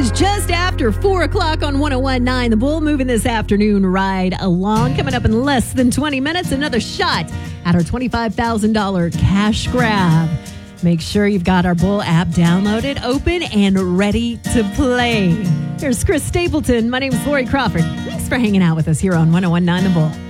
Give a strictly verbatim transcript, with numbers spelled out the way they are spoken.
is just after four o'clock on one oh one point nine. The Bull moving this afternoon right along. Coming up in less than twenty minutes, another shot at our twenty-five thousand dollars cash grab. Make sure you've got our Bull app downloaded, open, and ready to play. Here's Chris Stapleton. My name is Lori Crawford. Thanks for hanging out with us here on one oh one point nine The Bull.